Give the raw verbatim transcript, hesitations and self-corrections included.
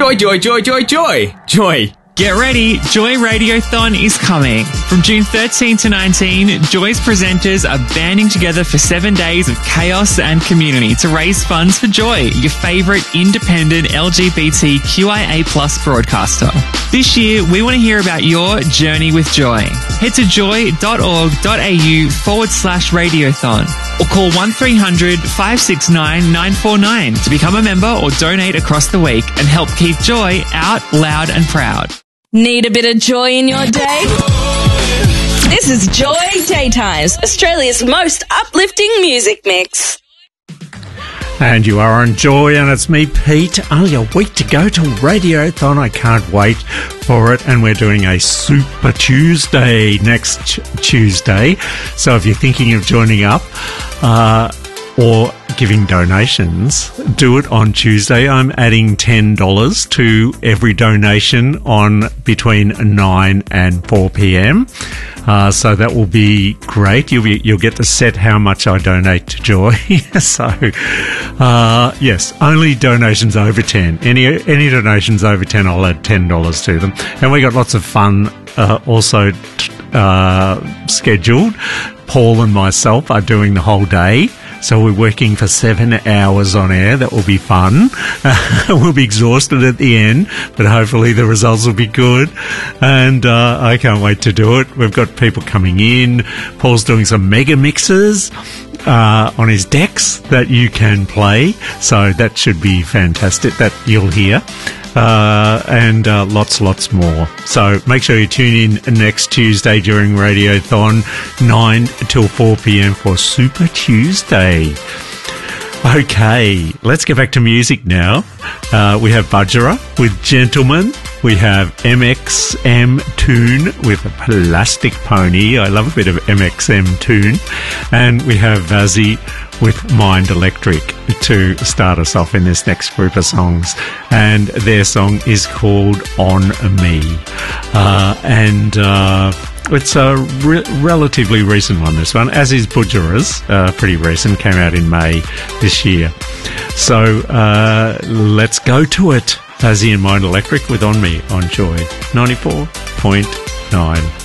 Joy, joy, joy, joy, joy. Joy. Get ready, Joy Radiothon is coming. From June thirteenth to nineteenth, Joy's presenters are banding together for seven days of chaos and community to raise funds for Joy, your favourite independent L G B T Q I A plus broadcaster. This year, we want to hear about your journey with Joy. Head to joy.org.au forward slash radiothon or call one three hundred five six nine nine four nine to become a member or donate across the week and help keep Joy out loud and proud. Need a bit of joy in your day? This is Joy Daytimes, Australia's most uplifting music mix. And you are on Joy, and it's me, Pete. Only a week to go to Radiothon. I can't wait for it. And we're doing a Super Tuesday next ch- Tuesday. So if you're thinking of joining up uh, or giving donations, do it on Tuesday. I'm adding ten dollars to every donation on between nine and four p.m. Uh, so that will be great. You'll be, you'll get to set how much I donate to Joy. so, uh, yes, only donations over ten. Any any donations over ten, I'll add ten dollars to them. And we got lots of fun uh, also uh, scheduled. Paul and myself are doing the whole day. So we're working for seven hours on air. That will be fun. Uh, we'll be exhausted at the end, but hopefully the results will be good. And uh, I can't wait to do it. We've got people coming in. Paul's doing some mega mixes uh, on his decks that you can play. So that should be fantastic, that you'll hear. Uh, and uh, lots, lots more. So make sure you tune in next Tuesday during Radiothon, nine till four p.m. for Super Tuesday. Okay, let's get back to music now. Uh, we have Budgerah with Gentleman. We have M X M Toon with Plastic Pony. I love a bit of M X M Toon. And we have Vazzy with Mind Electric to start us off in this next group of songs. And their song is called On Me. Uh, and uh, it's a re- relatively recent one, this one, as is Budgerah's, uh, pretty recent, came out in May this year. So uh, let's go to it. Fuzzy and Mind Electric with On Me on Joy ninety-four point nine.